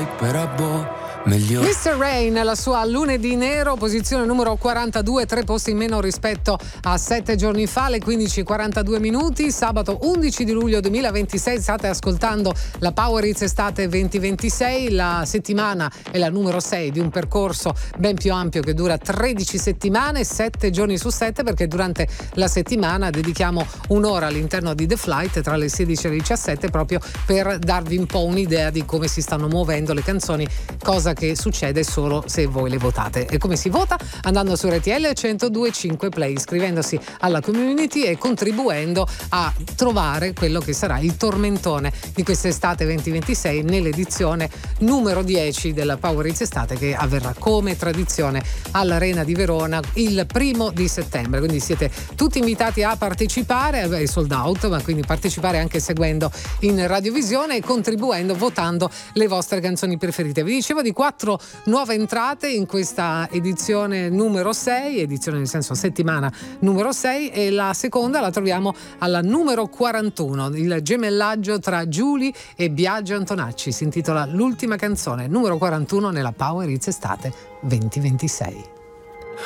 però meglio. Mr. Rain, la sua lunedì nero, posizione numero 42, 3 posti in meno rispetto a 7 giorni fa, le 15:42 minuti, sabato 11 di luglio 2026. State ascoltando la Power Hits Estate 2026. La settimana è la numero 6 di un percorso ben più ampio che dura 13 settimane, 7 giorni su 7, perché durante la settimana dedichiamo un'ora all'interno di The Flight tra le 16 e le 17, proprio per darvi un po' un'idea di come si stanno muovendo le canzoni, cosa che succede solo se voi le votate. E come si vota? Andando su RTL 102.5 Play, iscrivendosi alla community e contribuendo a trovare quello che sarà il tormentone di quest'estate 2026 nell'edizione numero 10 della Power Hits Estate, che avverrà come tradizione all'Arena di Verona il 1 di settembre. Quindi siete tutti invitati a partecipare, è sold out, ma quindi partecipare anche seguendo in radiovisione e contribuendo, votando le vostre canzoni preferite. Vi dicevo di 4 nuove entrate in questa edizione numero 6, edizione nel senso settimana numero 6, e la seconda la troviamo alla numero 41, il gemellaggio tra Giulia e Biagio Antonacci, si intitola L'ultima canzone, numero 41 nella Power Hits Estate 2026.